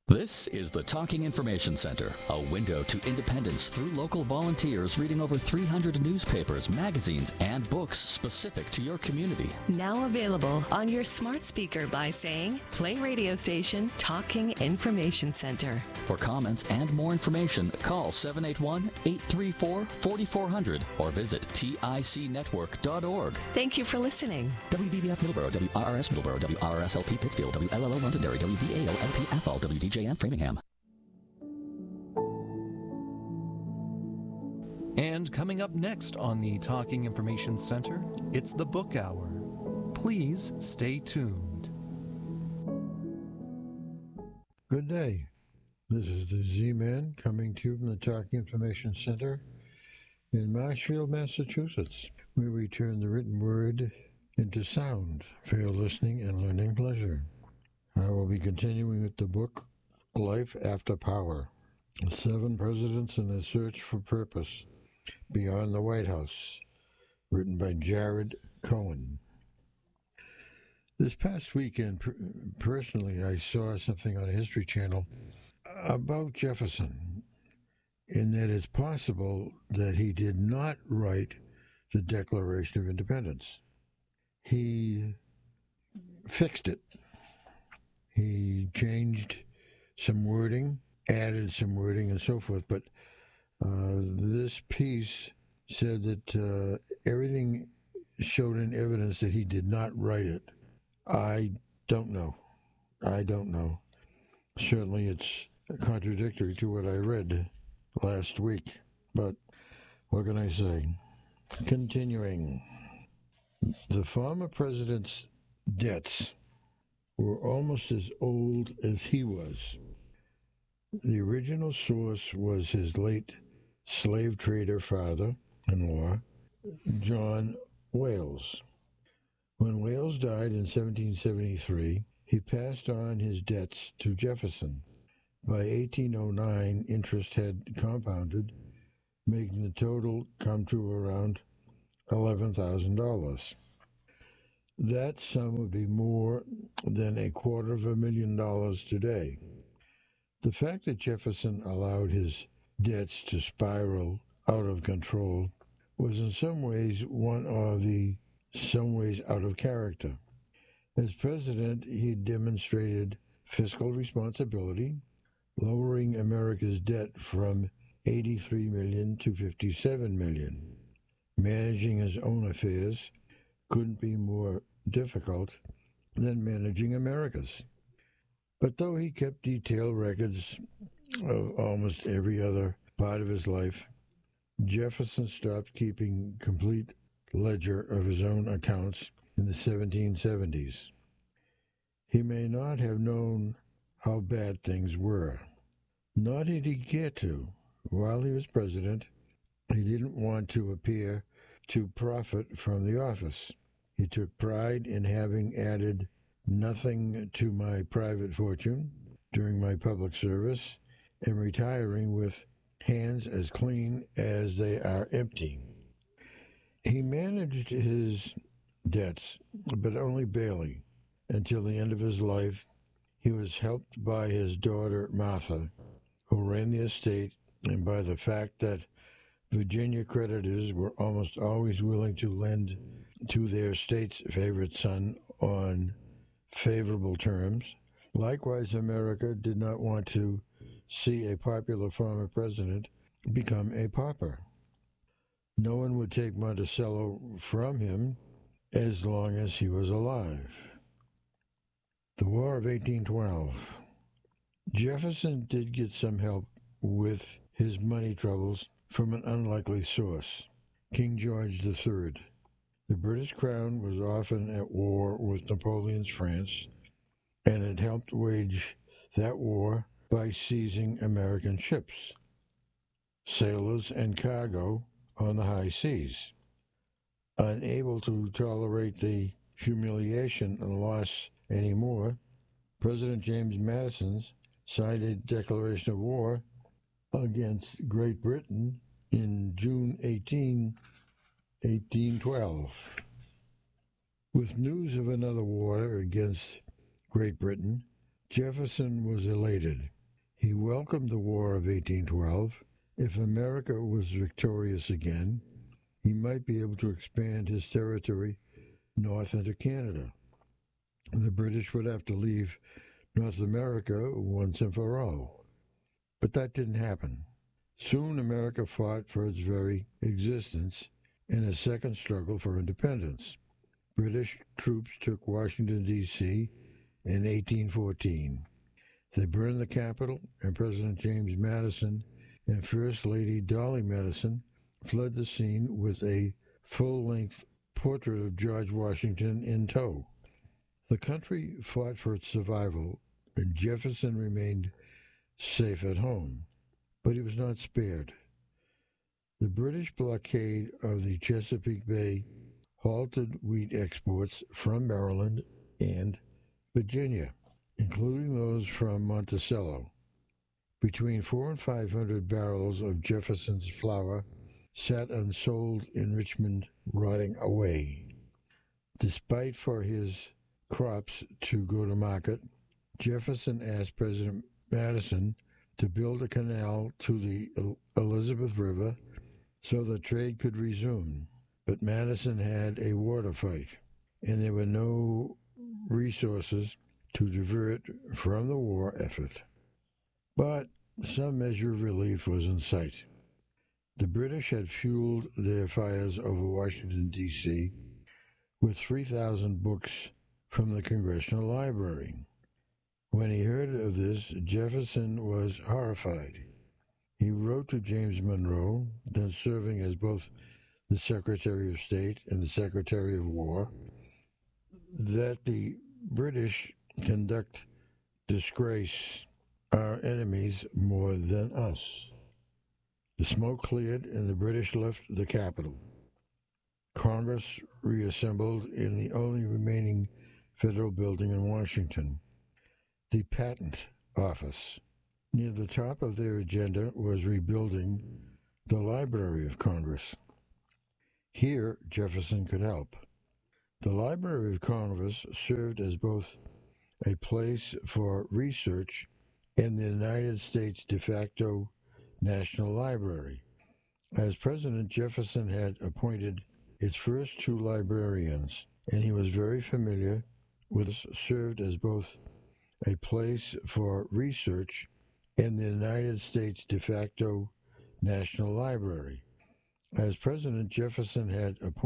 This is the Talking Information Center, a window to independence through local volunteers reading over 300 newspapers, magazines, and books specific to your community. Now available on your smart speaker by saying, play radio station Talking Information Center. For comments and more information, call 781-834-4400 or visit ticnetwork.org. Thank you for listening. WVBF Middleborough, WRRS Middleborough, WRSLP Pittsfield, WLLO Londonderry, WVAO-LP Athol, WDJM Framingham. And coming up next on the Talking Information Center, it's the Book Hour. Please stay tuned. Good day. This is the Z-Man coming to you from the Talking Information Center in Marshfield, Massachusetts, where we turn the written word into sound for your listening and learning pleasure. I will be continuing with the book Life After Power, 7 Presidents and Their Search for Purpose Beyond the White House, written by Jared Cohen. This past weekend, personally, I saw something on History Channel about Jefferson, in that it's possible that he did not write the Declaration of Independence. He fixed it. He changed some wording, added some wording, and so forth. But this piece said that everything showed in evidence that he did not write it. I don't know. Certainly it's contradictory to what I read last week. But what can I say? Continuing. The former president's debts were almost as old as he was. The original source was his late slave trader father-in-law, John Wales. When Wales died in 1773, he passed on his debts to Jefferson. By 1809, interest had compounded, making the total come to around $11,000. That sum would be more than $250,000 today. The fact that Jefferson allowed his debts to spiral out of control was in some ways out of character. As president, he demonstrated fiscal responsibility, lowering America's debt from $83 million to $57 million. Managing his own affairs couldn't be more difficult than managing America's. But though he kept detailed records of almost every other part of his life, Jefferson stopped keeping complete ledger of his own accounts in the 1770s. He may not have known how bad things were. Nor did he care to. While he was president, he didn't want to appear to profit from the office. He took pride in having added nothing to my private fortune during my public service and retiring with hands as clean as they are empty. He managed his debts, but only barely. Until the end of his life, he was helped by his daughter Martha, who ran the estate, and by the fact that Virginia creditors were almost always willing to lend to their state's favorite son on favorable terms. Likewise, America did not want to see a popular former president become a pauper. No one would take Monticello from him as long as he was alive. The War of 1812. Jefferson did get some help with his money troubles from an unlikely source, King George III. The British crown was often at war with Napoleon's France, and it helped wage that war by seizing American ships, sailors, and cargo on the high seas. Unable to tolerate the humiliation and loss anymore, President James Madison signed a declaration of war against Great Britain in June 1812. With news of another war against Great Britain, Jefferson was elated. He welcomed the War of 1812. If America was victorious again, he might be able to expand his territory north into Canada. The British would have to leave North America once and for all. But that didn't happen. Soon America fought for its very existence in a second struggle for independence. British troops took Washington, D.C. in 1814. They burned the Capitol, and President James Madison and First Lady Dolly Madison fled the scene with a full-length portrait of George Washington in tow. The country fought for its survival, and Jefferson remained safe at home, but he was not spared. The British blockade of the Chesapeake Bay halted wheat exports from Maryland and Virginia, including those from Monticello. Between 400 and 500 barrels of Jefferson's flour sat unsold in Richmond, rotting away. Despite for his crops to go to market, Jefferson asked President Madison to build a canal to the Elizabeth River so the trade could resume. But Madison had a water fight, and there were no resources to divert from the war effort. But some measure of relief was in sight. The British had fueled their fires over Washington, D.C. with 3,000 books from the Congressional Library. When he heard of this, Jefferson was horrified. He wrote to James Monroe, then serving as both the Secretary of State and the Secretary of War, that the British conduct disgrace our enemies more than us. The smoke cleared and the British left the capital. Congress reassembled in the only remaining federal building in Washington, the Patent Office. Near the top of their agenda was rebuilding the Library of Congress. Here, Jefferson could help. The Library of Congress served as both a place for research and the United States de facto National Library. As President, Jefferson had appointed its first two librarians, and he was very familiar with served as both a place for research and the United States de facto National Library. As President, Jefferson had appointed